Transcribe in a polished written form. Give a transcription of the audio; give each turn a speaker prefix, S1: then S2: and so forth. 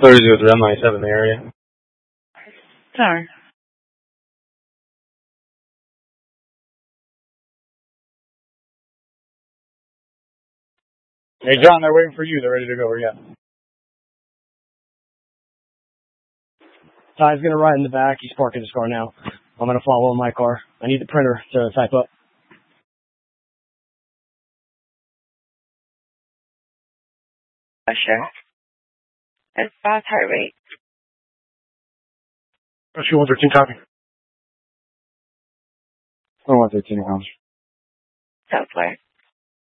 S1: Thursday with Red Light 7 in the area.
S2: Sorry.
S3: Hey, John, they're waiting for you. They're ready to go. Where you at?
S4: Ty's going to ride in the back. He's parking his car now. I'm going to follow in my car. I need the printer to type up.
S2: Sure. It's fast heart rate.
S3: She 113 copy.
S4: 113 pounds.
S2: Southward.